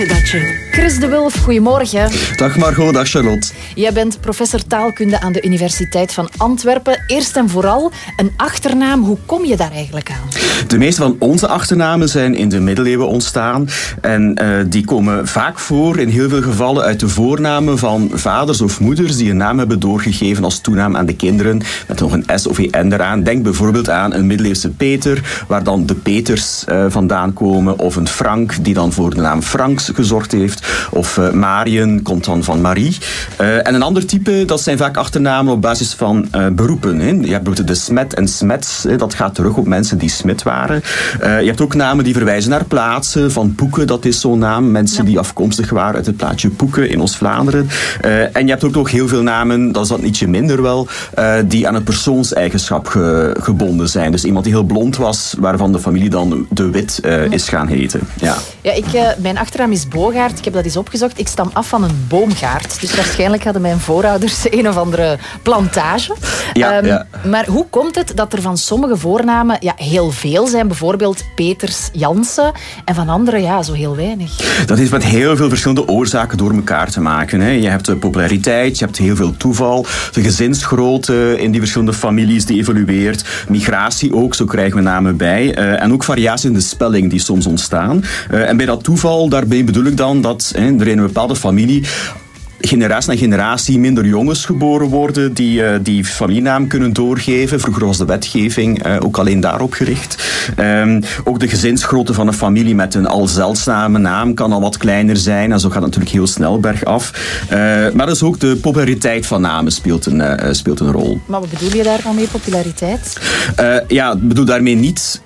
Chris de Wulf, goedemorgen. Dag Margot, dag Charlotte. Jij bent professor taalkunde aan de Universiteit van Antwerpen. Eerst en vooral, een achternaam, hoe kom je daar eigenlijk aan? De meeste van onze achternamen zijn in de middeleeuwen ontstaan. En die komen vaak voor, in heel veel gevallen, uit de voornamen van vaders of moeders die een naam hebben doorgegeven als toenaam aan de kinderen, met nog een S of EN eraan. Denk bijvoorbeeld aan een middeleeuwse Peter, waar dan de Peters vandaan komen, of een Frank, die dan voor de naam Franks gezorgd heeft. Of Mariën komt dan van Marie. En een ander type, dat zijn vaak achternamen op basis van beroepen. Hè. Je hebt bijvoorbeeld de Smet en Smets, dat gaat terug op mensen die smid waren. Je hebt ook namen die verwijzen naar plaatsen. Van Poeken, dat is zo'n naam. Mensen die afkomstig waren uit het plaatsje Poeken in Oost-Vlaanderen. En je hebt ook nog heel veel namen, dat is dat ietsje minder wel, die aan een persoonseigenschap gebonden zijn. Dus iemand die heel blond was, waarvan de familie dan de Wit is gaan heten. Ja. Ja, mijn achternaam is Bogaert. Ik heb dat eens opgezocht. Ik stam af van een boomgaard. Dus waarschijnlijk hadden mijn voorouders een of andere plantage. Ja. Maar hoe komt het dat er van sommige voornamen heel veel zijn? Bijvoorbeeld Peters, Jansen. En van andere zo heel weinig. Dat heeft met heel veel verschillende oorzaken door elkaar te maken. Hè. Je hebt de populariteit, je hebt heel veel toeval. De gezinsgrootte in die verschillende families die evolueert. Migratie ook, zo krijgen we namen bij. En ook variaties in de spelling die soms ontstaan. En bij dat toeval, daarbij bedoel ik dan dat er in een bepaalde familie generatie na generatie minder jongens geboren worden die familienaam kunnen doorgeven. Vroeger was de wetgeving ook alleen daarop gericht. Ook de gezinsgrootte van een familie met een al zeldzame naam kan al wat kleiner zijn. En zo gaat het natuurlijk heel snel bergaf. Maar dus ook de populariteit van namen speelt een rol. Maar wat bedoel je daar dan mee, populariteit? Ik bedoel daarmee niet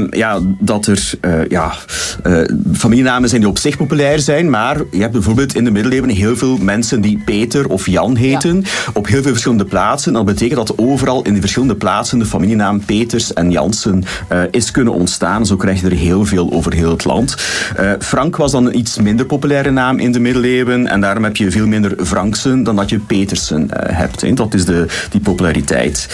dat er familienamen zijn die op zich populair zijn, maar je hebt bijvoorbeeld in de middeleeuwen heel veel mensen die Peter of Jan heten, op heel veel verschillende plaatsen. Dat betekent dat overal in de verschillende plaatsen de familienaam Peters en Jansen is kunnen ontstaan. Zo krijg je er heel veel over heel het land. Frank was dan een iets minder populaire naam in de middeleeuwen en daarom heb je veel minder Franksen dan dat je Petersen hebt. Hè. Dat is die populariteit.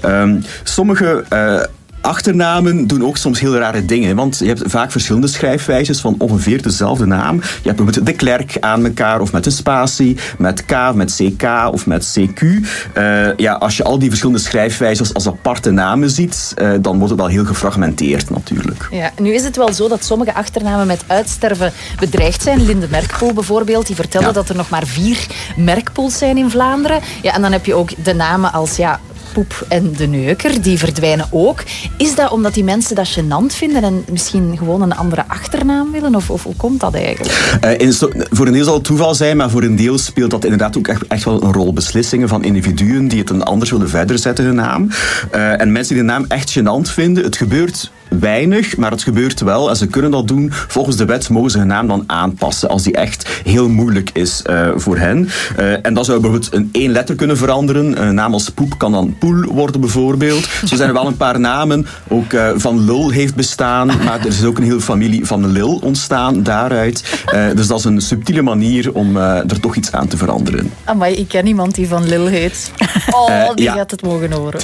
Sommige achternamen doen ook soms heel rare dingen, want je hebt vaak verschillende schrijfwijzes van ongeveer dezelfde naam. Je hebt bijvoorbeeld de Klerk aan elkaar, of met een spatie, met K, met CK of met CQ. Als je al die verschillende schrijfwijzes als aparte namen ziet, dan wordt het wel heel gefragmenteerd natuurlijk. Ja, nu is het wel zo dat sommige achternamen met uitsterven bedreigd zijn. Linde Merkpoel bijvoorbeeld, die vertelde dat er nog maar 4 Merkpoels zijn in Vlaanderen. Ja, en dan heb je ook de namen als Poep en de Neuker, die verdwijnen ook. Is dat omdat die mensen dat gênant vinden en misschien gewoon een andere achternaam willen? Of hoe komt dat eigenlijk? Voor een deel zal het toeval zijn, maar voor een deel speelt dat inderdaad ook echt wel een rol. Beslissingen van individuen die het een anders willen verder zetten, hun naam. En mensen die de naam echt gênant vinden, het gebeurt weinig, maar het gebeurt wel. En ze kunnen dat doen. Volgens de wet mogen ze hun naam dan aanpassen als die echt heel moeilijk is voor hen. En dan zou bijvoorbeeld een 1 letter kunnen veranderen. Een naam als Poep kan dan Poel worden bijvoorbeeld. Zo zijn er wel een paar namen. Ook Van Lul heeft bestaan, maar er is ook een hele familie van Lil ontstaan daaruit. Dus dat is een subtiele manier om er toch iets aan te veranderen. Amai, ik ken iemand die Van Lil heet. Die gaat het mogen horen.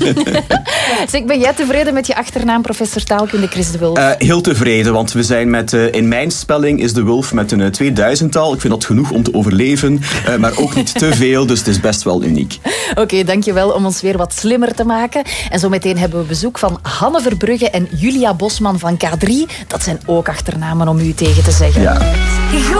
Zeg, ben jij tevreden met je achternaam, professor taalkunde Chris de Wulf? Heel tevreden, want we zijn met, in mijn spelling is de Wulf met een 2000-tal. Ik vind dat genoeg om te overleven, maar ook niet te veel, dus het is best wel uniek. Oké, dankjewel om ons weer wat slimmer te maken. En zo meteen hebben we bezoek van Hanne Verbrugge en Julia Bosman van K3. Dat zijn ook achternamen om u tegen te zeggen. Ja.